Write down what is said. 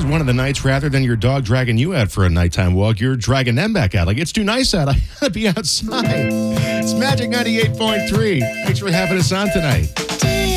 is one of the nights rather than your dog dragging you out for a nighttime walk, you're dragging them back out. Like, it's too nice out. I gotta be outside. It's Magic 98.3. Thanks for having us on tonight.